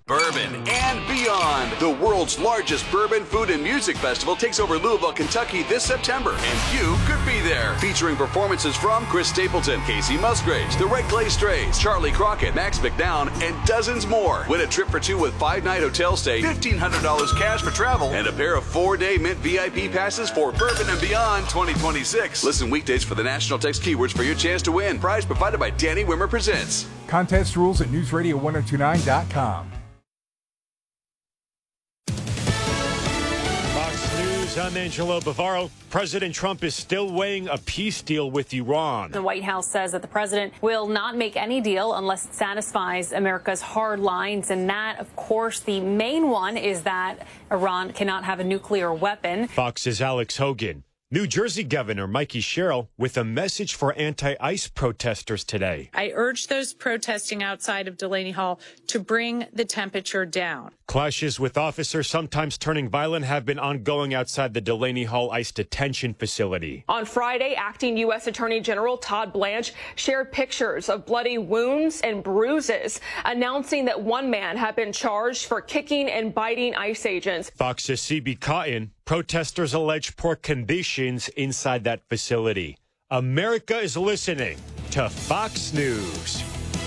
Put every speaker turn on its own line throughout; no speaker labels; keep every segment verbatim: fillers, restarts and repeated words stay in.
Bourbon and Beyond. The world's largest bourbon, food, and music festival takes over Louisville, Kentucky this September, and you could be there. Featuring performances from Chris Stapleton, Casey Musgraves, the Red Clay Strays, Charlie Crockett, Max McDowell, and dozens more. Win a trip for two with five-night hotel stay, fifteen hundred dollars cash for travel, and a pair of four-day Mint V I P passes for Bourbon and Beyond twenty twenty-six. Listen weekdays for the national text keywords for your chance to win. Prize provided by Danny Wimmer Presents.
Contest rules at news radio ten twenty-nine dot com.
I'm Angelo Bavaro. President Trump is still weighing a peace deal with Iran.
The White House says that the president will not make any deal unless it satisfies America's hard lines. And that, of course, the main one is that Iran cannot have a nuclear weapon.
Fox's Alex Hogan. New Jersey Governor Mikey Sherrill with a message for anti-ICE protesters today.
I urge those protesting outside of Delaney Hall to bring the temperature down.
Clashes with officers, sometimes turning violent, have been ongoing outside the Delaney Hall ICE detention facility.
On Friday, acting U S Attorney General Todd Blanche shared pictures of bloody wounds and bruises, announcing that one man had been charged for kicking and biting ICE agents.
Fox's C B Cotton. Protesters allege poor conditions inside that facility. America is listening to Fox News.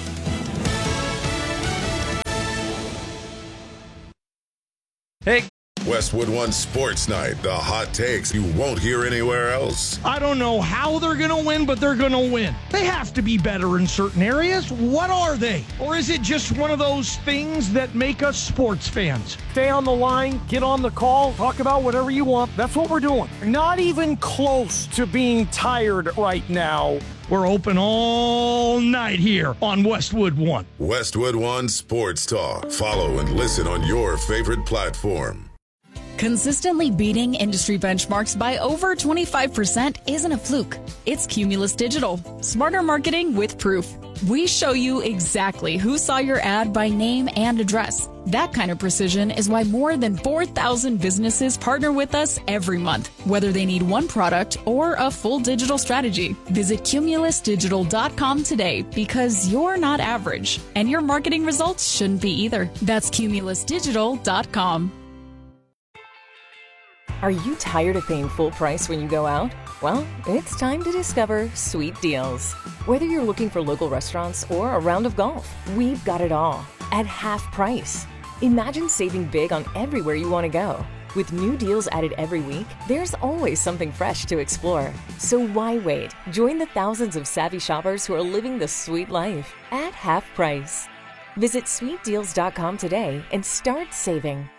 Hey.
Westwood One Sports Night, the hot takes you won't hear anywhere else.
I don't know how they're going to win, but they're going to win. They have to be better in certain areas. What are they? Or is it just one of those things that make us sports fans? Stay on the line, get on the call, talk about whatever you want. That's what we're doing. Not even close to being tired right now. We're open all night here on Westwood One.
Westwood One Sports Talk. Follow and listen on your favorite platform.
Consistently beating industry benchmarks by over twenty-five percent isn't a fluke. It's Cumulus Digital. Smarter marketing with proof. We show you exactly who saw your ad by name and address. That kind of precision is why more than four thousand businesses partner with us every month, whether they need one product or a full digital strategy. Visit cumulus digital dot com today because you're not average, and your marketing results shouldn't be either. That's cumulus digital dot com.
Are you tired of paying full price when you go out? Well, it's time to discover Sweet Deals. Whether you're looking for local restaurants or a round of golf, we've got it all at half price. Imagine saving big on everywhere you want to go. With new deals added every week, there's always something fresh to explore. So why wait? Join the thousands of savvy shoppers who are living the sweet life at half price. Visit sweet deals dot com today and start saving.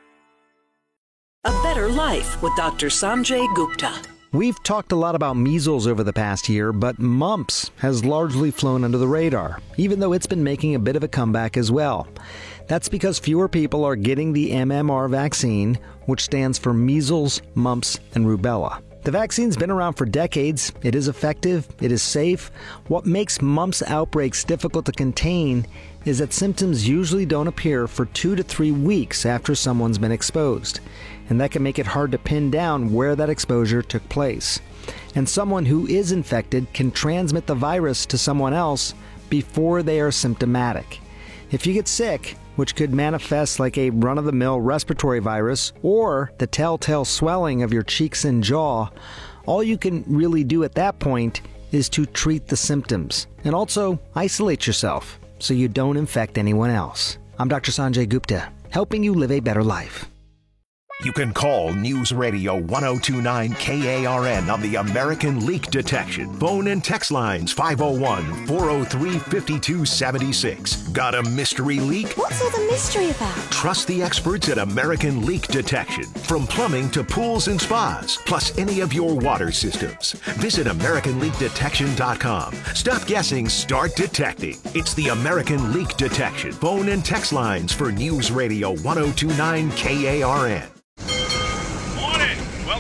A Better Life with Doctor Sanjay Gupta.
We've talked a lot about measles over the past year, but mumps has largely flown under the radar, even though it's been making a bit of a comeback as well. That's because fewer people are getting the M M R vaccine, which stands for measles, mumps, and rubella. The vaccine's been around for decades. It is effective. It is safe. What makes mumps outbreaks difficult to contain is that symptoms usually don't appear for two to three weeks after someone's been exposed. And that can make it hard to pin down where that exposure took place. And someone who is infected can transmit the virus to someone else before they are symptomatic. If you get sick, which could manifest like a run-of-the-mill respiratory virus or the telltale swelling of your cheeks and jaw, all you can really do at that point is to treat the symptoms and also isolate yourself so you don't infect anyone else. I'm Doctor Sanjay Gupta, helping you live a better life.
You can call News Radio ten twenty-nine K A R N on the American Leak Detection. Phone and text lines five oh one, four oh three, five two seven six. Got a mystery leak?
What's all the mystery about?
Trust the experts at American Leak Detection. From plumbing to pools and spas, plus any of your water systems. Visit American Leak Detection dot com. Stop guessing, start detecting. It's the American Leak Detection. Phone and text lines for News Radio ten twenty-nine K A R N.
Welcome to the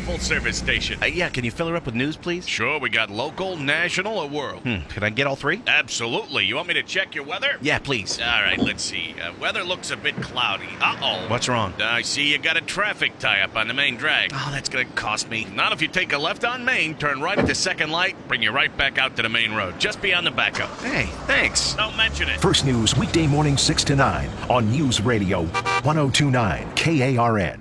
full-service station.
Uh, yeah, can you fill her up with news, please?
Sure, we got local, national, or world.
Hmm, can I get all three?
Absolutely. You want me to check your weather?
Yeah, please.
All right, let's see. Uh, weather looks a bit cloudy. Uh-oh.
What's wrong?
I see you got a traffic tie-up on the main drag.
Oh, that's going to cost me.
Not if you take a left on Main, turn right at the second light, bring you right back out to the main road, just beyond the backup.
Hey, thanks.
Don't mention it.
First News weekday morning six to nine on News Radio one oh two point nine K A R N.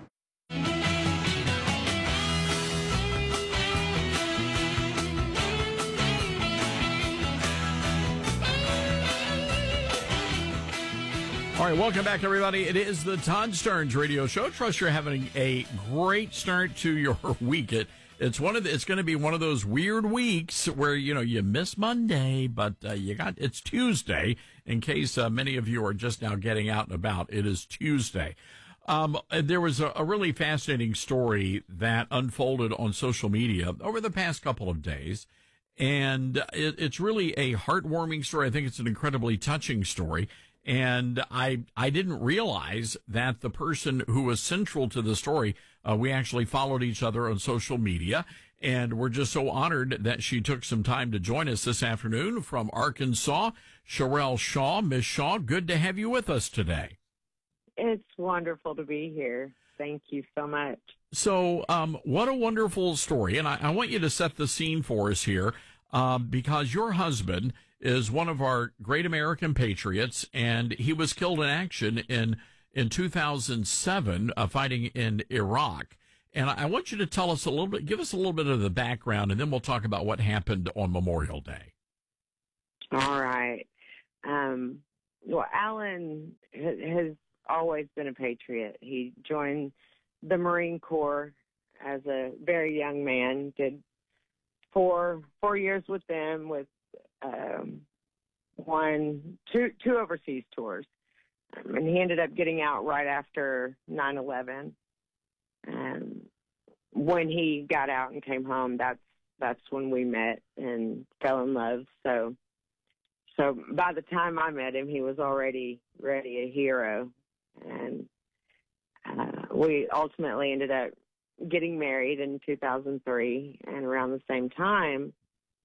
All right, welcome back, everybody. It is the Todd Stearns Radio Show. Trust you're having a great start to your week. It, it's one of the, it's going to be one of those weird weeks where you know you miss Monday, but uh, you got it's Tuesday. In case uh, many of you are just now getting out and about, it is Tuesday. Um, there was a, a really fascinating story that unfolded on social media over the past couple of days. And it, it's really a heartwarming story. I think it's an incredibly touching story. And I I didn't realize that the person who was central to the story, uh, we actually followed each other on social media. And we're just so honored that she took some time to join us this afternoon from Arkansas. Sherelle Shaw. Miss Shaw, good to have you with us today.
It's wonderful to be here. Thank you so much.
So, um, what a wonderful story. And I, I want you to set the scene for us here, um, because your husband is one of our great American patriots, and he was killed in action in, in two thousand seven, uh, fighting in Iraq. And I, I want you to tell us a little bit, give us a little bit of the background, and then we'll talk about what happened on Memorial Day.
All right. Um, well, Alan has always been a patriot. He joined the Marine Corps as a very young man, did four four years with them, with um, one, two, two overseas tours. Um, and he ended up getting out right after nine eleven. Um, when he got out and came home, that's that's when we met and fell in love. So, so by the time I met him, he was already already a hero, and uh, we ultimately ended up getting married in two thousand three. And around the same time,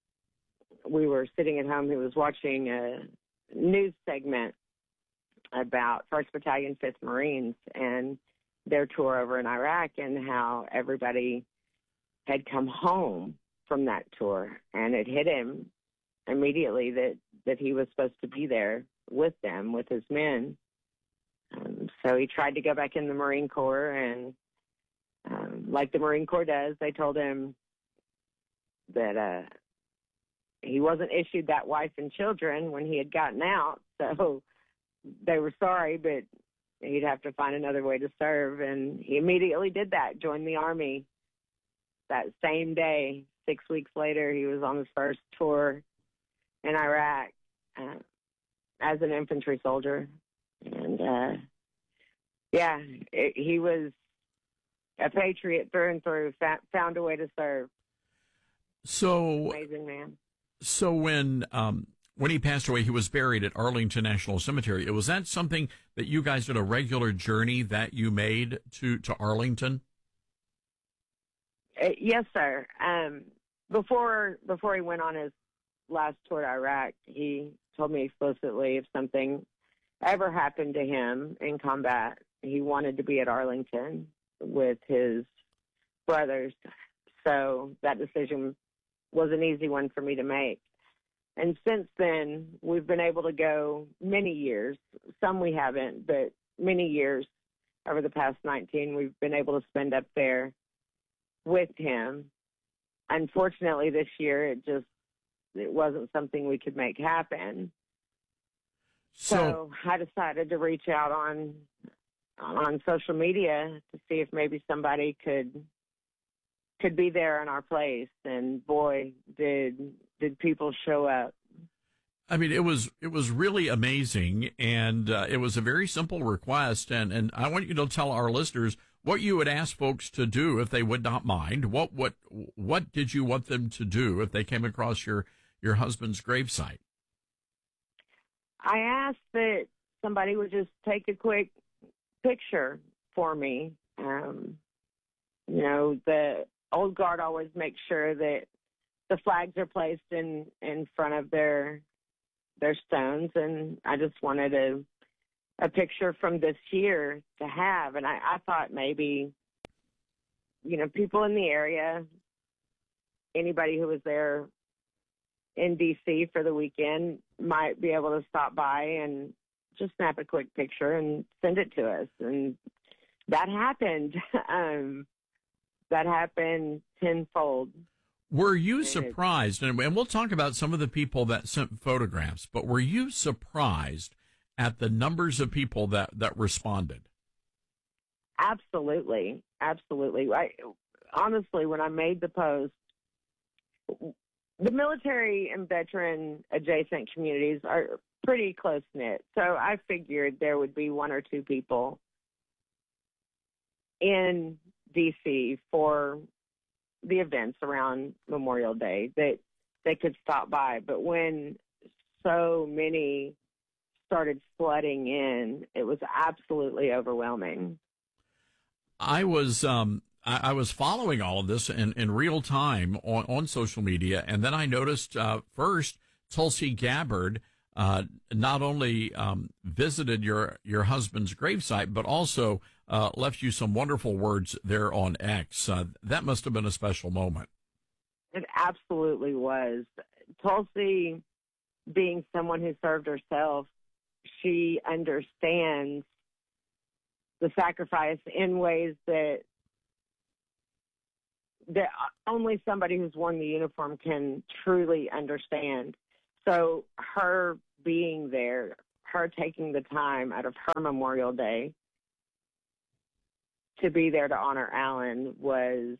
we were sitting at home. He was watching a news segment about First Battalion, Fifth Marines, and their tour over in Iraq, and how everybody had come home from that tour, and it hit him immediately that, that he was supposed to be there with them, with his men. Um, so he tried to go back in the Marine Corps, and um, like the Marine Corps does, they told him that uh, he wasn't issued that wife and children when he had gotten out, so they were sorry, but he'd have to find another way to serve. And he immediately did that, joined the Army that same day. Six weeks later, he was on his first tour in Iraq uh, as an infantry soldier. And, uh, yeah, it, he was a patriot through and through, fa- found a way to serve.
So,
amazing man.
So when um, when he passed away, he was buried at Arlington National Cemetery. Was that something that you guys did, a regular journey that you made to, to Arlington?
Uh, yes, sir. Um, before before he went on his last tour to Iraq, he told me explicitly if something ever happened to him in combat, he wanted to be at Arlington with his brothers. So that decision was an easy one for me to make. And since then, we've been able to go many years. Some we haven't, but many years over the past nineteen, we've been able to spend up there with him. Unfortunately, this year, it just it wasn't something we could make happen. So, so I decided to reach out on on social media to see if maybe somebody could could be there in our place. And boy, did did people show up.
I mean, it was it was really amazing, and uh, it was a very simple request. And, and I want you to tell our listeners what you would ask folks to do if they would not mind. What what what did you want them to do if they came across your, your husband's gravesite?
I asked that somebody would just take a quick picture for me. Um, you know, the Old Guard always makes sure that the flags are placed in, in front of their their stones, and I just wanted a a picture from this year to have, and I, I thought maybe, you know, people in the area, anybody who was there in D C for the weekend might be able to stop by and just snap a quick picture and send it to us, and that happened. um, that happened tenfold.
Were you surprised, and we'll talk about some of the people that sent photographs, but were you surprised at the numbers of people that, that responded?
Absolutely. Absolutely. I, honestly, when I made the post, the military and veteran adjacent communities are pretty close-knit, so I figured there would be one or two people in D C for the events around Memorial Day that they could stop by. But when so many started flooding in, it was absolutely overwhelming.
I was um, I, I was following all of this in, in real time on, on social media, and then I noticed uh, first Tulsi Gabbard uh, not only um, visited your your husband's gravesite, but also uh, left you some wonderful words there on X. Uh, that must have been a special moment.
It absolutely was. Tulsi, being someone who served herself, she understands the sacrifice in ways that that only somebody who's worn the uniform can truly understand. So her being there, her taking the time out of her Memorial Day to be there to honor Alan was,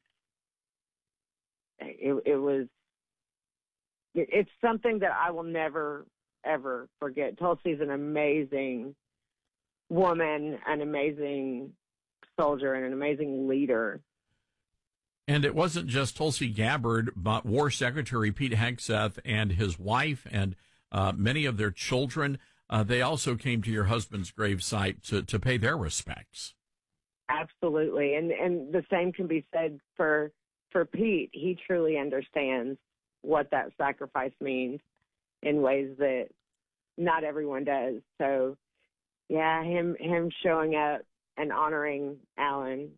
it, it was, it, it's something that I will never, ever forget. Tulsi's an amazing woman, an amazing soldier, and an amazing leader.
And it wasn't just Tulsi Gabbard, but War Secretary Pete Hegseth and his wife and uh, many of their children. Uh, they also came to your husband's gravesite to, to pay their respects.
Absolutely. And and the same can be said for for Pete. He truly understands what that sacrifice means in ways that not everyone does. So, yeah, him him showing up and honoring Alan,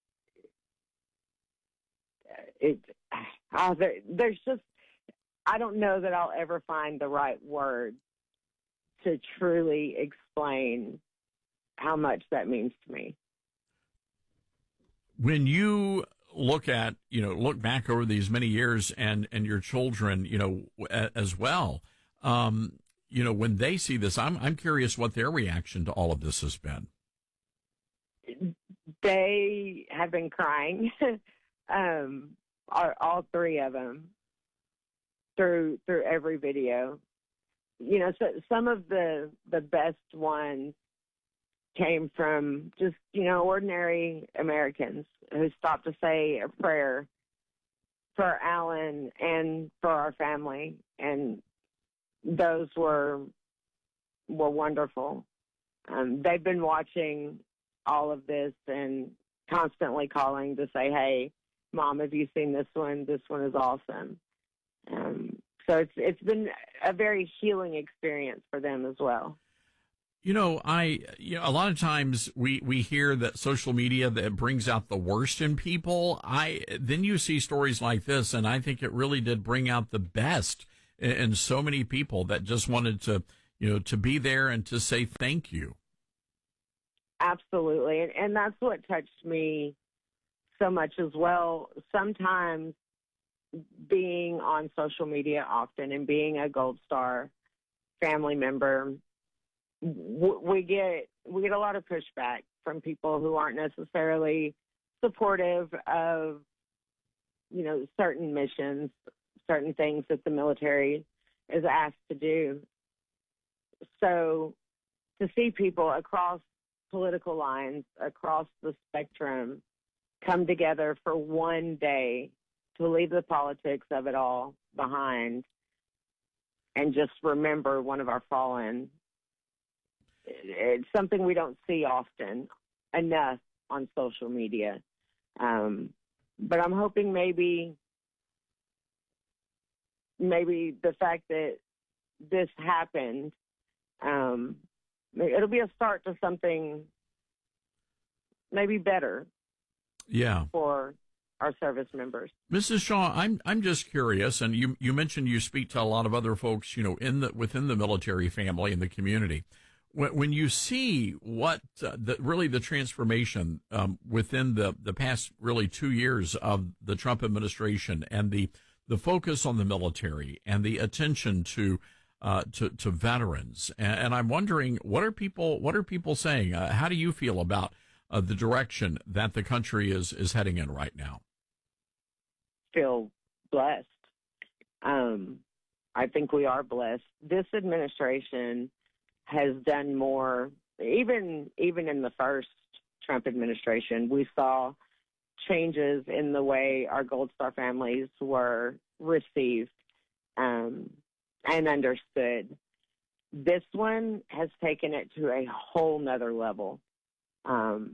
it oh, there, there's just, I don't know that I'll ever find the right word to truly explain how much that means to me.
When you look at, you know, look back over these many years and, and your children, you know, as well, um, you know, when they see this, I'm, I'm curious what their reaction to all of this has been.
They have been crying, um, all, all three of them through, through every video. You know, so some of the, the best ones came from just, you know, ordinary Americans who stopped to say a prayer for Alan and for our family. And those were, were wonderful. Um, they've been watching all of this and constantly calling to say, hey, Mom, have you seen this one? This one is awesome. Um, so it's, it's been a very healing experience for them as well.
You know, I, you know, a lot of times we, we hear that social media that brings out the worst in people. I, then you see stories like this, and I think it really did bring out the best in, in so many people that just wanted to, you know, to be there and to say thank you.
Absolutely. And, and that's what touched me so much as well. Sometimes being on social media often and being a Gold Star family member, we get we get a lot of pushback from people who aren't necessarily supportive of, you know, certain missions, certain things that the military is asked to do. So to see people across political lines, across the spectrum, come together for one day to leave the politics of it all behind and just remember one of our fallen, it's something we don't see often enough on social media. Um, but I'm hoping maybe, maybe the fact that this happened, um, it'll be a start to something maybe better.
Yeah.
For our service members.
Missus Shaw, I'm I'm just curious, and you you mentioned you speak to a lot of other folks, you know, in the within the military family and the community. When when you see what uh, the really the transformation um, within the the past really two years of the Trump administration and the the focus on the military and the attention to uh, to to veterans, and, and I'm wondering what are people what are people saying? Uh, how do you feel about uh, the direction that the country is is heading in right now?
Feel blessed. Um, I think we are blessed. This administration has done more. Even even in the first Trump administration, we saw changes in the way our Gold Star families were received um, and understood. This one has taken it to a whole nother level. Um,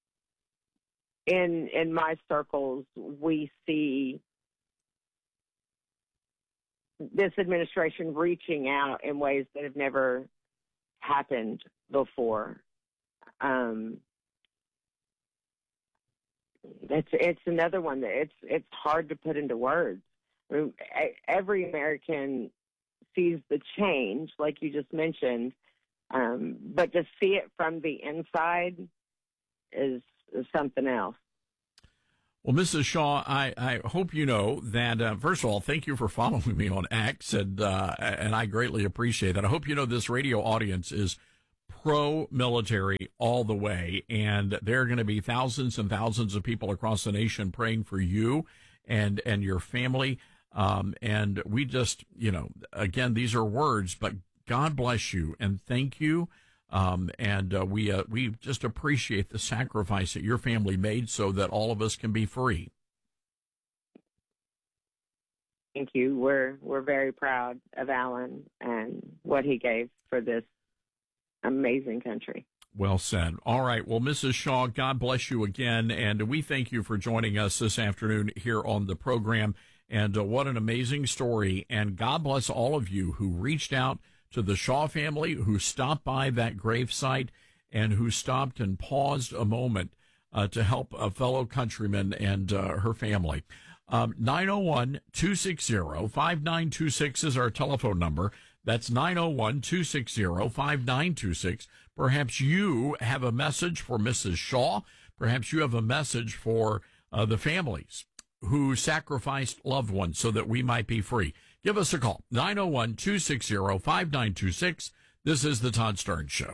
in in my circles, we see this administration reaching out in ways that have never happened before. Um, it's it's another one that it's it's hard to put into words. I mean, every American sees the change, like you just mentioned, um, but to see it from the inside is, is something else.
Well, Missus Shaw, I, I hope you know that, uh, first of all, thank you for following me on X, and, uh, and I greatly appreciate that. I hope you know this radio audience is pro-military all the way, and there are going to be thousands and thousands of people across the nation praying for you and, and your family. Um, and we just, you know, again, these are words, but God bless you and thank you. Um, and uh, we uh, we just appreciate the sacrifice that your family made so that all of us can be free.
Thank you. We're we're very proud of Alan and what he gave for this amazing country.
Well said. All right. Well, Missus Shaw, God bless you again, and we thank you for joining us this afternoon here on the program. And uh, what an amazing story! And God bless all of you who reached out to the Shaw family, who stopped by that gravesite and who stopped and paused a moment uh, to help a fellow countryman and uh, her family. Um, nine oh one, two six zero, five nine two six is our telephone number. That's nine oh one, two six zero, five nine two six. Perhaps you have a message for Missus Shaw. Perhaps you have a message for uh, the families who sacrificed loved ones so that we might be free. Give us a call, nine oh one, two six zero, five nine two six. This is the Todd Starnes Show.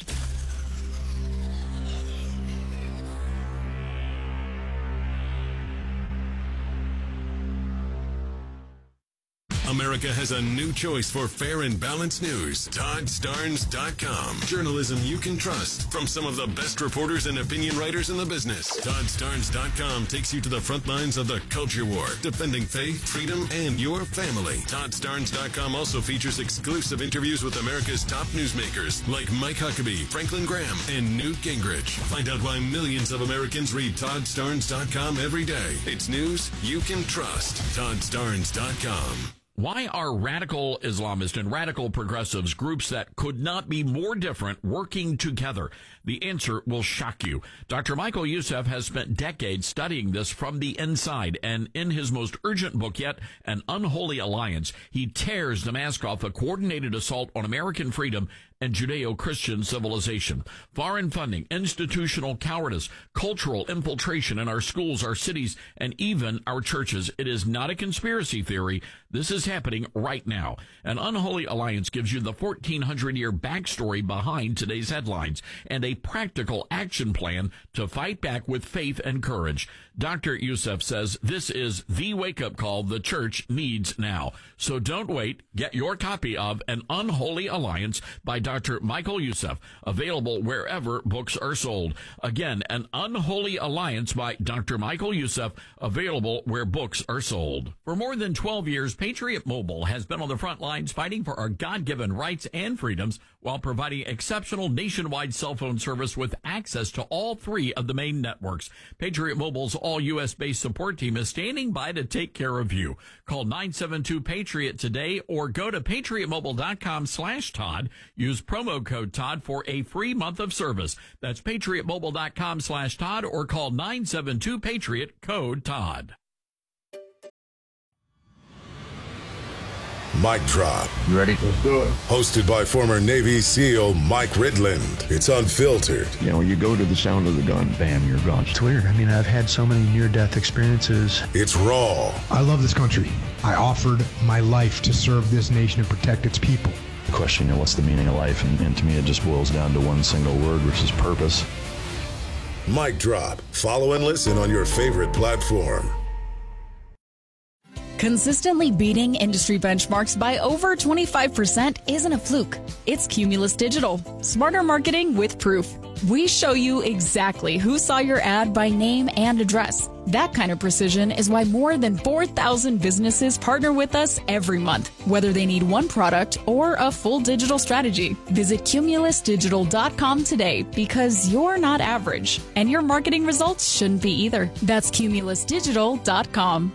America has a new choice for fair and balanced news. Todd Starnes dot com. Journalism you can trust from some of the best reporters and opinion writers in the business. Todd Starnes dot com takes you to the front lines of the culture war, defending faith, freedom, and your family. Todd Starnes dot com also features exclusive interviews with America's top newsmakers like Mike Huckabee, Franklin Graham, and Newt Gingrich. Find out why millions of Americans read Todd Starnes dot com every day. It's news you can trust. Todd Starnes dot com.
Why are radical Islamists and radical progressives, groups that could not be more different, working together? The answer will shock you. Doctor Michael Youssef has spent decades studying this from the inside, and in his most urgent book yet, An Unholy Alliance, he tears the mask off a coordinated assault on American freedom and Judeo-Christian civilization. Foreign funding, institutional cowardice, cultural infiltration in our schools, our cities, and even our churches. It is not a conspiracy theory. This is happening right now. An Unholy Alliance gives you the fourteen hundred year backstory behind today's headlines and a practical action plan to fight back with faith and courage. Doctor Youssef says this is the wake-up call the church needs now. So don't wait. Get your copy of An Unholy Alliance by Doctor Michael Youssef, available wherever books are sold. Again, An Unholy Alliance by Doctor Michael Youssef, available where books are sold. For more than twelve years, Patriot Mobile has been on the front lines fighting for our God-given rights and freedoms while providing exceptional nationwide cell phone service with access to all three of the main networks. Patriot Mobile's all U S based support team is standing by to take care of you. Call nine seven two Patriot today or go to patriotmobile.com slash Todd. Use promo code Todd for a free month of service. That's patriotmobile.com slash Todd or call nine seven two Patriot, code Todd.
Mic Drop.
You ready? Let's do it.
Hosted by former Navy SEAL Mike Ridland. It's unfiltered.
You know, you go to the sound of the gun, bam, you're gone.
It's weird. I mean, I've had so many near-death experiences.
It's raw.
I love this country. I offered my life to serve this nation and protect its people.
The question, you know, what's the meaning of life? And, and to me, it just boils down to one single word, which is purpose.
Mic Drop. Follow and listen on your favorite platform.
Consistently beating industry benchmarks by over twenty-five percent isn't a fluke. It's Cumulus Digital. Smarter marketing with proof. We show you exactly who saw your ad by name and address. That kind of precision is why more than four thousand businesses partner with us every month, whether they need one product or a full digital strategy. Visit cumulus digital dot com today because you're not average, and your marketing results shouldn't be either. That's cumulus digital dot com.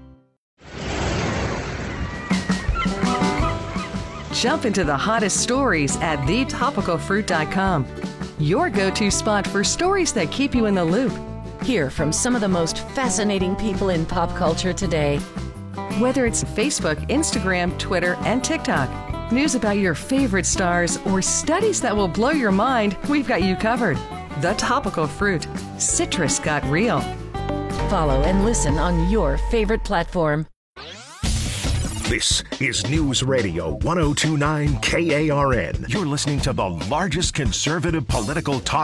Jump into the hottest stories at the topical fruit dot com. Your go-to spot for stories that keep you in the loop.
Hear from some of the most fascinating people in pop culture today.
Whether it's Facebook, Instagram, Twitter, and TikTok, news about your favorite stars, or studies that will blow your mind, we've got you covered. The Topical Fruit. Citrus got real.
Follow and listen on your favorite platform.
This is News Radio one oh two point nine K A R N. You're listening to the largest conservative political talk